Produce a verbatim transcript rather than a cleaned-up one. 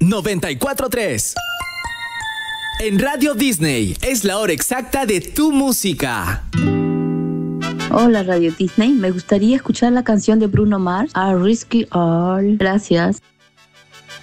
noventa y cuatro punto tres. En Radio Disney es la hora exacta de tu música. Hola Radio Disney, me gustaría escuchar la canción de Bruno Mars, A Risky All. Gracias.